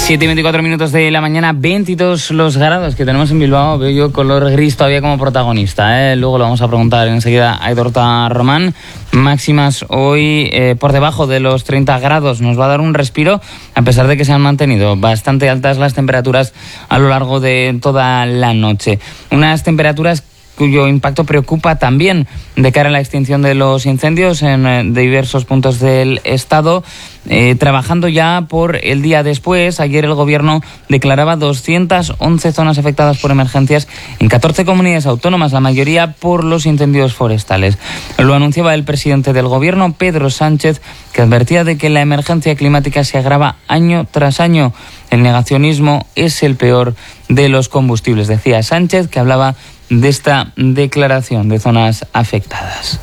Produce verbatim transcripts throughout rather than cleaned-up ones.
siete y veinticuatro minutos de la mañana, veintidós los grados que tenemos en Bilbao. Veo yo color gris todavía como protagonista, ¿eh? Luego lo vamos a preguntar enseguida a Aidorta Román. Máximas hoy eh, por debajo de los treinta grados. Nos va a dar un respiro, a pesar de que se han mantenido bastante altas las temperaturas a lo largo de toda la noche. Unas temperaturas cuyo impacto preocupa también de cara a la extinción de los incendios en eh, diversos puntos del Estado. Eh, trabajando ya por el día después, ayer el Gobierno declaraba doscientas once zonas afectadas por emergencias en catorce comunidades autónomas, la mayoría por los incendios forestales. Lo anunciaba el presidente del Gobierno, Pedro Sánchez, que advertía de que la emergencia climática se agrava año tras año. El negacionismo es el peor de los combustibles, decía Sánchez, que hablaba de esta declaración de zonas afectadas.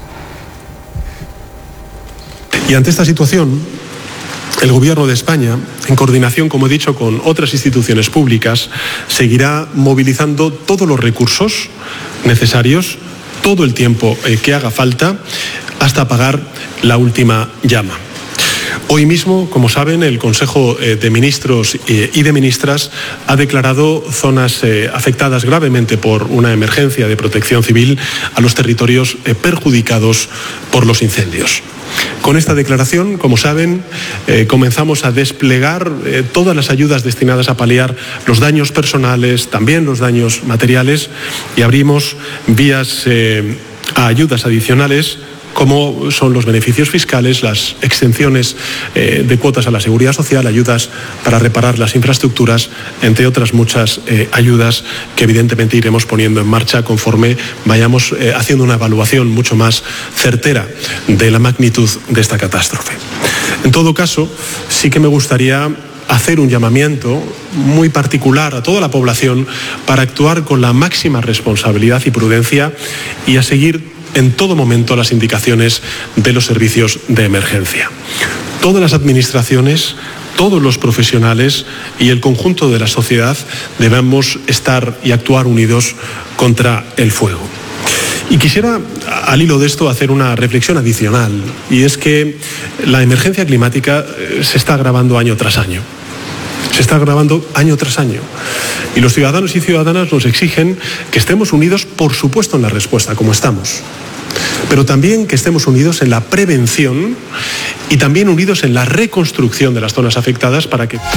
Y ante esta situación, el Gobierno de España, en coordinación, como he dicho, con otras instituciones públicas, seguirá movilizando todos los recursos necesarios, todo el tiempo eh, que haga falta, hasta apagar la última llama. Hoy mismo, como saben, el Consejo de Ministros y de Ministras ha declarado zonas afectadas gravemente por una emergencia de protección civil a los territorios perjudicados por los incendios. Con esta declaración, como saben, eh, comenzamos a desplegar eh, todas las ayudas destinadas a paliar los daños personales, también los daños materiales, y abrimos vías eh, a ayudas adicionales, como son los beneficios fiscales, las exenciones eh, de cuotas a la seguridad social, ayudas para reparar las infraestructuras, entre otras muchas eh, ayudas que evidentemente iremos poniendo en marcha conforme vayamos eh, haciendo una evaluación mucho más certera de la magnitud de esta catástrofe. En todo caso, sí que me gustaría hacer un llamamiento muy particular a toda la población para actuar con la máxima responsabilidad y prudencia y a seguir en todo momento las indicaciones de los servicios de emergencia. Todas las administraciones, todos los profesionales y el conjunto de la sociedad debemos estar y actuar unidos contra el fuego. Y quisiera, al hilo de esto, hacer una reflexión adicional, y es que la emergencia climática se está agravando año tras año. Se está agravando año tras año. Y los ciudadanos y ciudadanas nos exigen que estemos unidos, por supuesto, en la respuesta, como estamos, pero también que estemos unidos en la prevención y también unidos en la reconstrucción de las zonas afectadas para que...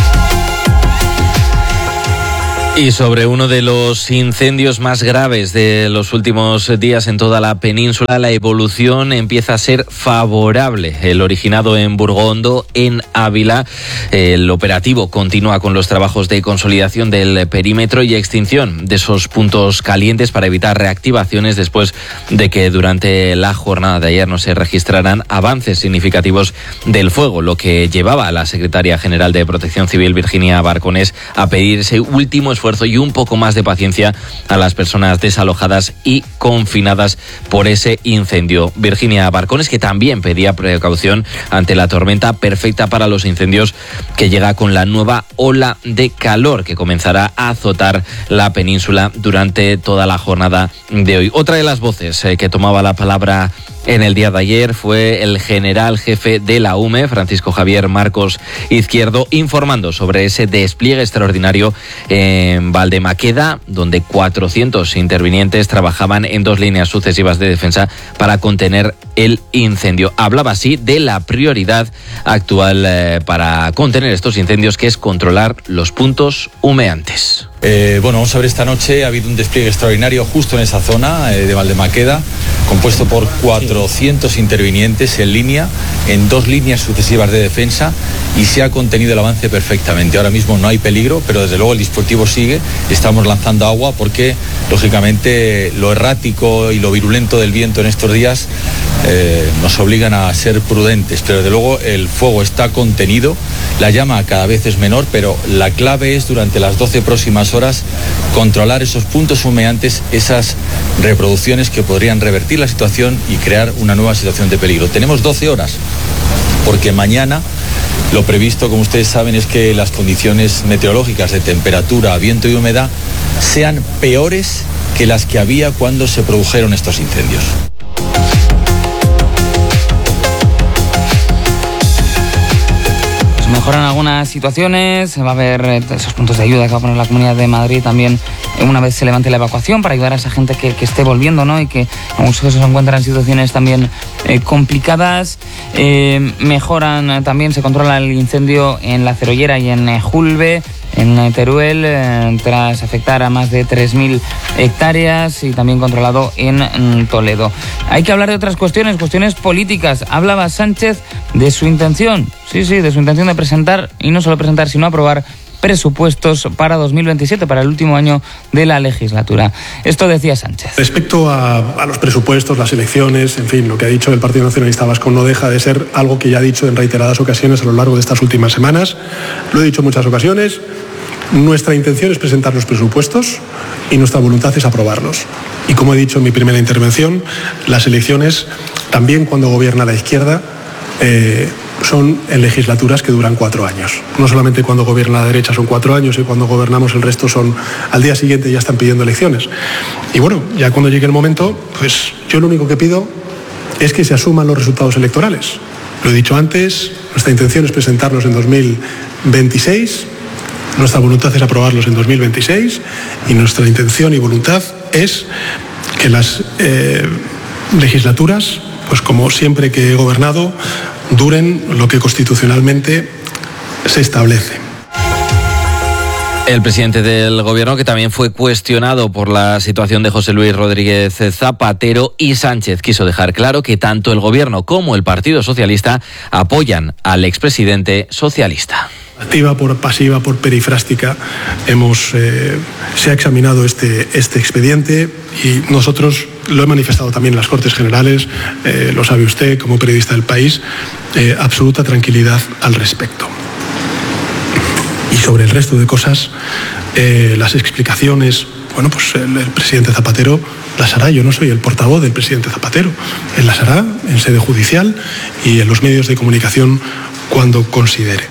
Y sobre uno de los incendios más graves de los últimos días en toda la península, la evolución empieza a ser favorable. El originado en Burgondo, en Ávila, el operativo continúa con los trabajos de consolidación del perímetro y extinción de esos puntos calientes para evitar reactivaciones después de que durante la jornada de ayer no se registraran avances significativos del fuego, lo que llevaba a la secretaria general de Protección Civil, Virginia Barcones, a pedir ese último esfuerzo y un poco más de paciencia a las personas desalojadas y confinadas por ese incendio. Virginia Barcones, que también pedía precaución ante la tormenta perfecta para los incendios que llega con la nueva ola de calor que comenzará a azotar la península durante toda la jornada de hoy. Otra de las voces eh, que tomaba la palabra en el día de ayer fue el general jefe de la U M E, Francisco Javier Marcos Izquierdo, informando sobre ese despliegue extraordinario en Valdemaqueda, donde cuatrocientos intervinientes trabajaban en dos líneas sucesivas de defensa para contener el incendio. Hablaba así de la prioridad actual eh, para contener estos incendios, que es controlar los puntos humeantes. Eh, bueno, vamos a ver, esta noche ha habido un despliegue extraordinario justo en esa zona eh, de Valdemaqueda, compuesto por cuatrocientos intervinientes en línea, en dos líneas sucesivas de defensa, y se ha contenido el avance perfectamente. Ahora mismo no hay peligro, pero desde luego el dispositivo sigue. Estamos lanzando agua porque, lógicamente, lo errático y lo virulento del viento en estos días eh, nos obligan a ser prudentes, pero desde luego el fuego está contenido, la llama cada vez es menor, pero la clave es, durante las doce próximas horas, controlar esos puntos humeantes, esas reproducciones que podrían revertir la situación y crear una nueva situación de peligro. Tenemos doce horas, porque mañana lo previsto, como ustedes saben, es que las condiciones meteorológicas de temperatura, viento y humedad sean peores que las que había cuando se produjeron estos incendios. mejoran algunas situaciones, va a haber esos puntos de ayuda que va a poner la Comunidad de Madrid también una vez se levante la evacuación para ayudar a esa gente que, que esté volviendo, ¿no? Y que en muchos casos se encuentran en situaciones también eh, complicadas. Eh, mejoran también, se controla el incendio en La Cerollera y en eh, Julve, en Teruel, eh, tras afectar a más de tres mil hectáreas, y también controlado en, en Toledo. Hay que hablar de otras cuestiones, cuestiones políticas. Hablaba Sánchez de su intención, sí, sí, de su intención de presentar, y no solo presentar, sino aprobar presupuestos para dos mil veintisiete, para el último año de la legislatura. Esto decía Sánchez. Respecto a, a los presupuestos, las elecciones, en fin, lo que ha dicho el Partido Nacionalista Vasco no deja de ser algo que ya ha dicho en reiteradas ocasiones a lo largo de estas últimas semanas. Lo he dicho en muchas ocasiones. Nuestra intención es presentar los presupuestos y nuestra voluntad es aprobarlos. Y como he dicho en mi primera intervención, las elecciones, también cuando gobierna la izquierda, eh, son en legislaturas que duran cuatro años. No solamente cuando gobierna la derecha son cuatro años y cuando gobernamos el resto son al día siguiente ya están pidiendo elecciones. Y bueno, ya cuando llegue el momento, pues yo lo único que pido es que se asuman los resultados electorales. Lo he dicho antes, nuestra intención es presentarlos en dos mil veintiséis, nuestra voluntad es aprobarlos en dos mil veintiséis y nuestra intención y voluntad es que las eh, legislaturas, pues como siempre que he gobernado, duren lo que constitucionalmente se establece. El presidente del gobierno, que también fue cuestionado por la situación de José Luis Rodríguez Zapatero, y Sánchez quiso dejar claro que tanto el gobierno como el Partido Socialista apoyan al expresidente socialista. Activa, por pasiva, por perifrástica, hemos, eh, se ha examinado este, este expediente y nosotros lo he manifestado también en las Cortes Generales, eh, lo sabe usted como periodista del País, eh, absoluta tranquilidad al respecto. Y sobre el resto de cosas, eh, las explicaciones, bueno, pues el, el presidente Zapatero las hará. Yo no soy el portavoz del presidente Zapatero. Él las hará en sede judicial y en los medios de comunicación cuando considere.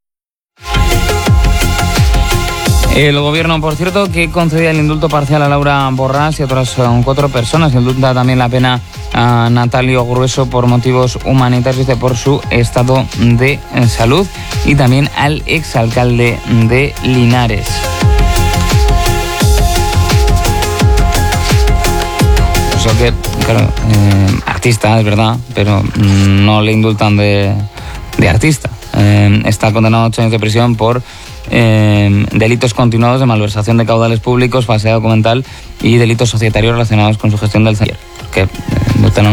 El gobierno, por cierto, que concedía el indulto parcial a Laura Borràs y a otras um, cuatro personas. Indulta también la pena a Natalio Grueso por motivos humanitarios, dice, por su estado de salud, y también al exalcalde de Linares. Eso que, claro, eh, artista, es verdad, pero no le indultan de, de artista. Eh, está condenado a ocho años de prisión por Eh, delitos continuados de malversación de caudales públicos, falsedad documental y delitos societarios relacionados con su gestión del taller. Que eh,